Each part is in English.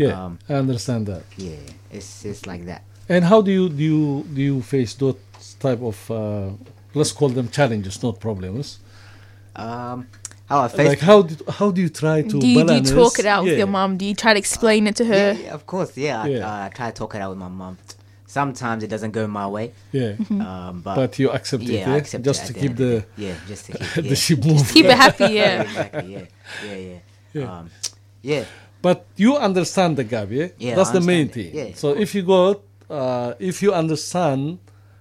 Yeah, I understand that. Yeah, it's like that. And how do you face those type of let's call them challenges, not problems? How I face Like how do you try to Do you balance? talk it out with your mom? Do you try to explain it to her? yeah, of course, yeah. Yeah. I try to talk it out with my mom. Sometimes it doesn't go my way, Yeah, but you accept it, yeah, I accept just it to at keep the end the of the day. Yeah, just to keep the ship moving. Keep it happy, yeah. exactly, yeah. Yeah. Yeah. But you understand the gap, yeah? Yeah, That's I the main understand thing. it. Yeah, So if you go, if you understand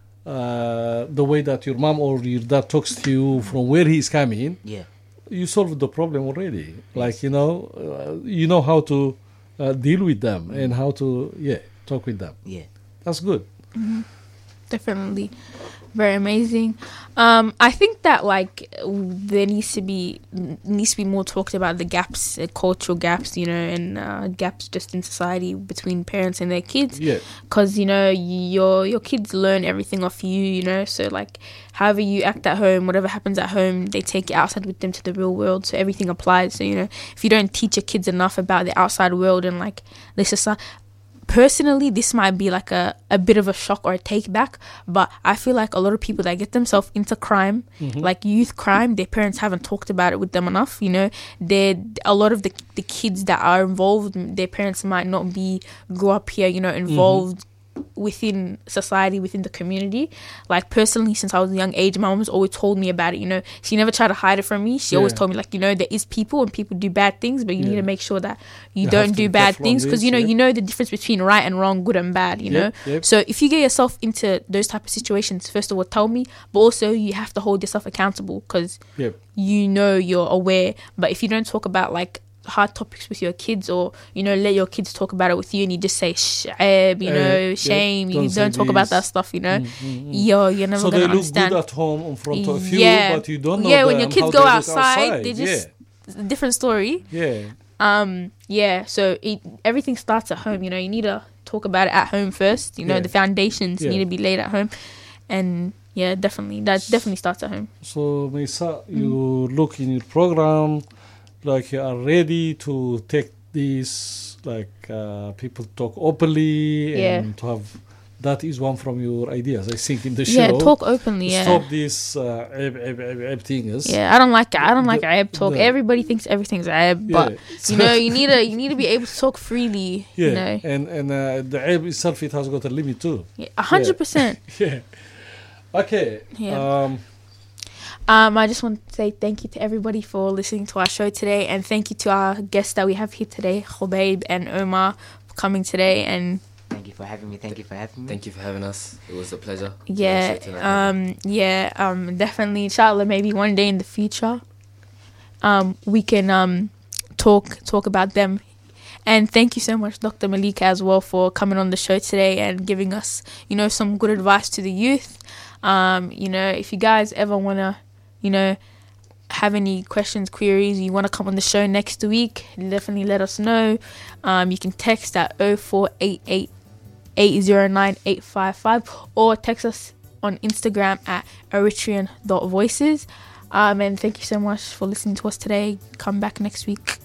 the way that your mom or your dad talks to you from where he's coming, Yeah. you solve the problem already. Like, you know how to deal with them and how to, talk with them. Yeah. That's good. Definitely very amazing. I think that like there needs to be more talked about the gaps, cultural gaps, and gaps just in society between parents and their kids. Yeah. Because your kids learn everything off you. So like however you act at home, whatever happens at home, they take it outside with them to the real world. So everything applies. So if you don't teach your kids enough about the outside world and like the society. Personally, this might be like a bit of a shock or a take back, but I feel like a lot of people that get themselves into crime, like youth crime, their parents haven't talked about it with them enough. A lot of the kids that are involved, their parents might not grow up here, involved within society, within the community. Like personally, since I was a young age, my mom's always told me about it. She never tried to hide it from me. She always told me like, there is people and people do bad things, but you need to make sure that you don't do bad things, because you know the difference between right and wrong, good and bad. Yep. So if you get yourself into those type of situations, first of all, tell me, but also you have to hold yourself accountable, because you're aware. But if you don't talk about like hard topics with your kids, or let your kids talk about it with you, and you just say shame, you don't talk about that stuff, you're never So gonna they look understand. good at home in front of you, but you don't know when your them, kids how go they look outside, they just it's a different story. So everything starts at home. You need to talk about it at home first. The foundations need to be laid at home, and definitely that definitely starts at home. So Mesa, you look in your program like you are ready to take this, like people talk openly and to have. That is one from your ideas, I think, in the show. Yeah, talk openly. Stop this aib things. Yeah, I don't like aib talk. Everybody thinks everything's aib, but you need to be able to talk freely. Yeah, and the aib itself, it has got a limit too. 100%. Yeah. Okay. Yeah. I just want to say thank you to everybody for listening to our show today, and thank you to our guests that we have here today, Khubaib and Omar, for coming today. And thank you for having me. Thank you for having us. It was a pleasure. Definitely. Inshallah, maybe one day in the future, we can talk about them. And thank you so much, Dr. Malika, as well, for coming on the show today and giving us, some good advice to the youth. If you guys ever wanna, have any questions, queries, you want to come on the show next week, definitely let us know. You can text at 0488 809 855 or text us on Instagram at eritrean.voices. And thank you so much for listening to us today. Come back next week.